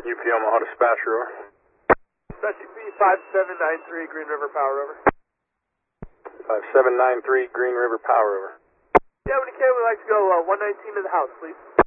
UP Omaha dispatcher, over. Dispatch UP 5793 Green River Power, over. 5793 Green River Power, over. Yeah, when you can, we'd like to go 119 to the house, please.